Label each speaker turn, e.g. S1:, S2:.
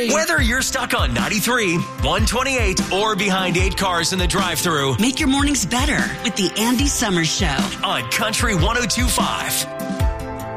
S1: morning.
S2: Whether you're stuck on 93, 128, or behind 8 cars in the drive-thru,
S1: Make your mornings better with the Andy Summers Show
S2: on Country 102.5.